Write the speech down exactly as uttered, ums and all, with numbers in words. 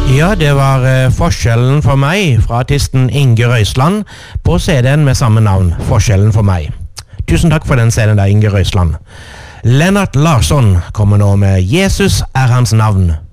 Ja, det var eh, Forskjellen for meg fra artisten Inge Røisland på C D-en med samme navn, Forskjellen for meg. Tusen takk for den C D-en der, Inge Røisland. Lennart Larsson kommer nå med Jesus er hans navn.